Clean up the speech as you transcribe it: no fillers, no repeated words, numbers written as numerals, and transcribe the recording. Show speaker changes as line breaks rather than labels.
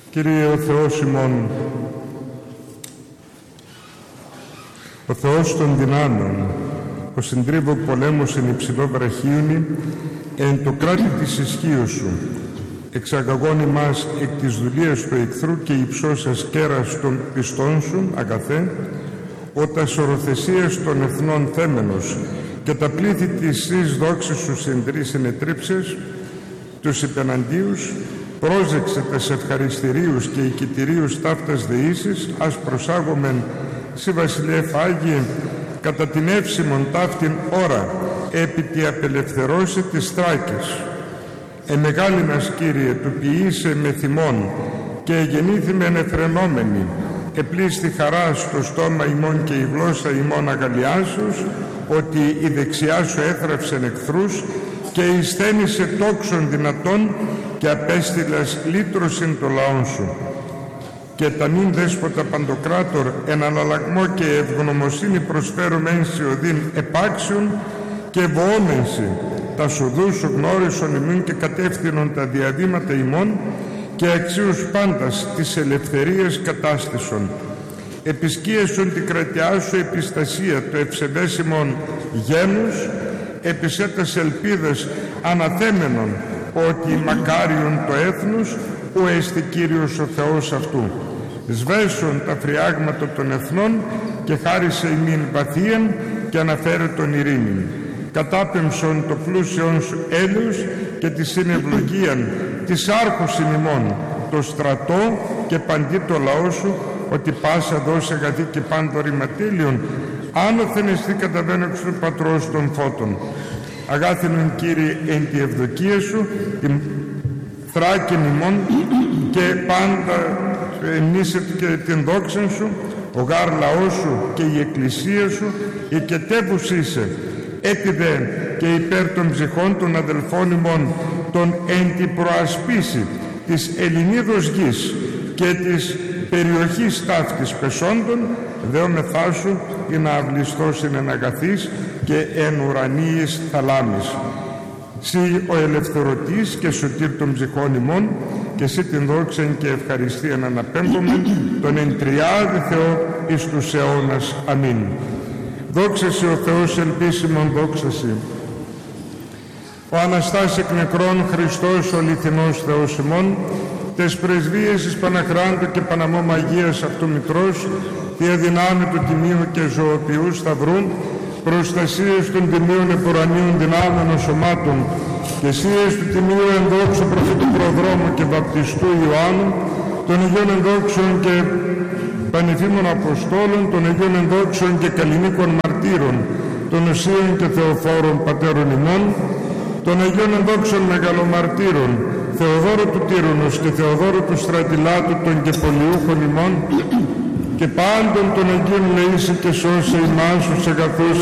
Κύριε ο Θεός ημών, ο Θεός των δυνάμεων, ο συντρίβω πολέμους εν υψηλό βραχίουνι, εν το κράτη της ισχύως σου, εξαγαγών ημάς εκ της δουλείας του εχθρού και υψώσας κέρας των πιστών σου, αγαθέ, όταν σωροθεσίας των εθνών θέμενος και τα πλήθη της εις δόξης σου συντρής ενετρίψες, τους υπεναντίους, πρόζεξε τας ευχαριστηρίους και οικητηρίους ταύτας δεήσεις, ας προσάγομεν σοι βασιλεύ Άγιε, κατά την εύσημον ταύτην ώρα, επί τη απελευθερώση της Θράκης. Εμεγάλινας, Κύριε, του ποιήσε με θυμών και εγεννήθημεν εφρενόμενοι, επλήστη χαρά στο στόμα ημών και η γλώσσα ημών αγαλιάσεως, ότι η δεξιά σου έθραψεν εχθρούς και εισθένησε τόξον δυνατών και απέστειλας λύτρωσιν το λαόν σου. Και τα νυν δέσποτα παντοκράτορ εν αναλλαγμό και ευγνωμοσύνη προσφέρομεν σοι οδύν επάξιον και βοόμενσι τα σοδούς σου γνώρισον ημών και κατεύθυνον τα διαδήματα ημών και αξίους πάντας της ελευθερίας κατάστησον. Επισκίεσον την κρατιά σου επιστασία το ευσεβέσιμον γένους, επισέτας ελπίδες αναθέμενον ότι μακάριον το έθνος ο εστι Κύριος ο Θεός αυτού. Σβέσον τα φριάγματα των εθνών και χάρισε ημίν βαθίαν και αναφέρε τον ειρήνην. Κατάπεμψον το πλούσιον σου έλεος και τη συνευλογίαν της άρχουσιν ημών, το στρατό και παντί το λαό σου, ότι πάσα δώσε αγαθή και πάντο ρηματήλιον, άνωθεν εστί καταβαίνωξ του πατρός των φώτων. Αγάθινον, Κύριε, εν τη ευδοκία σου, την Θράκην ημών και πάντα ενίσεται και την δόξαν σου, ο γάρ λαός σου και η εκκλησία σου, οικετεύους είσαι, έτι δε και υπέρ των ψυχών των αδελφών ημών, των εν τη προασπίση της Ελληνίδος γης και της περιοχής ταύτης πεσόντων, δεόμεθά σου ή να αυλιστός εν αγαθής και εν ουρανίης θαλάμης. Συ ο ελευθερωτής και σωτήρ των ψυχών ημών, και συ την δόξαν και ευχαριστίαν αναπέμπομεν τον εν τριάδη Θεό εις τους αιώνας. Αμήν. Δόξα σοι ο Θεός ελπίσιμον, δόξα σοι. Ο Αναστάς εκ νεκρών Χριστός ο αληθινός Θεός ημών, τες πρεσβείες εις Παναχράντου και Παναμώ Αγίας αυτού Μητρός, τη αδυνάμει του τιμίου και ζωοποιού σταυρού, προστασίες των τιμίων επουρανίων δυνάμενων σωμάτων και σίες του τιμίου ενδόξου προφήτου προδρόμου και βαπτιστού Ιωάννου, των Αγίων ενδόξεων και πανηθήμων Αποστόλων, των Αγίων ενδόξεων και καλλινίκων μαρτύρων, των Οσίων και Θεοφόρων πατέρων ημών, των Αγίων ενδόξεων μεγαλομαρτύρων, Θεοδόρου του Τύρονος και Θεοδόρου του Στρατιλάτου των και πολιούχων ημών, και πάντων των Αγίων λαΐσε και σώσε ημάς τους αγαθούς